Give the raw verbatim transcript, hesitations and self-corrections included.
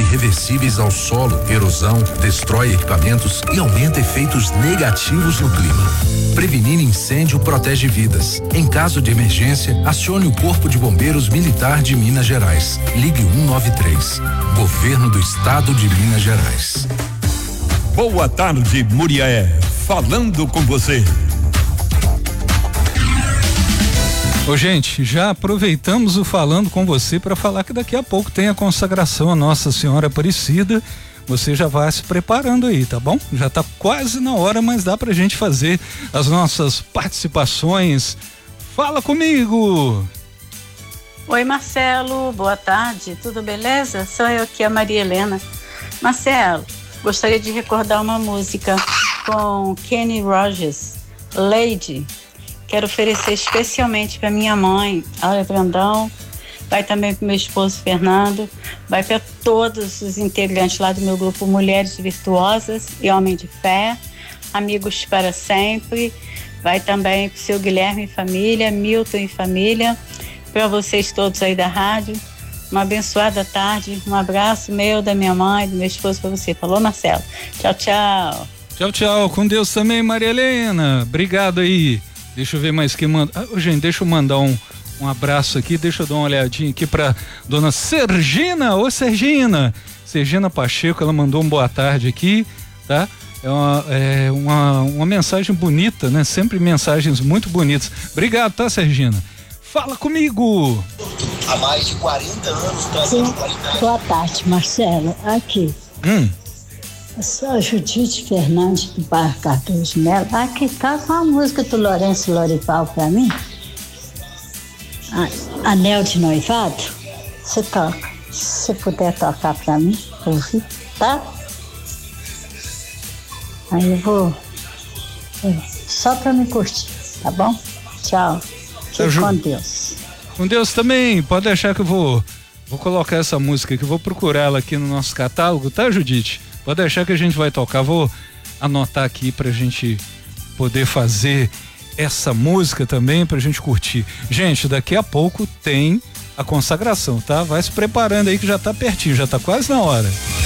irreversíveis ao solo, erosão, destrói equipamentos e aumenta efeitos negativos no clima. Prevenir incêndio protege vidas. Em caso de emergência, acione o Corpo de Bombeiros Militar de Minas Gerais. Ligue um nove três. Governo do Estado de Minas Gerais. Boa tarde, Muriaé. Falando com você. Ô, gente, já aproveitamos o Falando com você para falar que daqui a pouco tem a consagração a Nossa Senhora Aparecida. Você já vai se preparando aí, tá bom? Já tá quase na hora, mas dá pra gente fazer as nossas participações. Fala comigo! Oi, Marcelo, boa tarde, tudo beleza? Sou eu aqui, a Maria Helena. Marcelo, gostaria de recordar uma música com Kenny Rogers, Lady. Quero oferecer especialmente para minha mãe, Aura Brandão, vai também para meu esposo Fernando, vai para todos os integrantes lá do meu grupo Mulheres Virtuosas e Homem de Fé, Amigos para Sempre, vai também para o seu Guilherme e família, Milton e família, para vocês todos aí da rádio. Uma abençoada tarde, um abraço meu, da minha mãe, do meu esposo para você. Falou, Marcelo? Tchau, tchau. Tchau, tchau. Com Deus também, Maria Helena. Obrigado aí. Deixa eu ver mais quem manda. Ah, gente, deixa eu mandar um, um abraço aqui. Deixa eu dar uma olhadinha aqui pra dona Sergina. Ô, Sergina. Sergina Pacheco, ela mandou um boa tarde aqui, tá? É uma, é uma, uma mensagem bonita, né? Sempre mensagens muito bonitas. Obrigado, tá, Sergina? Fala comigo. Há mais de quarenta anos trazendo qualidade. Boa tarde, Marcelo. Aqui. Hum. Eu sou a Judite Fernandes do bairro Cardoso Melo. Aqui tá com a música do Lourenço Lorival pra mim. A, Anel de Noivado. Você toca. Se você puder tocar pra mim, ouvir, tá? Aí eu vou. Só pra me curtir, tá bom? Tchau. Fique com Deus. Com Deus também. Pode deixar que eu vou, vou colocar essa música aqui. Vou procurar ela aqui no nosso catálogo, tá, Judite? Pode deixar que a gente vai tocar. Vou anotar aqui pra gente poder fazer essa música também, pra gente curtir. Gente, daqui a pouco tem a consagração, tá? Vai se preparando aí que já tá pertinho, já tá quase na hora.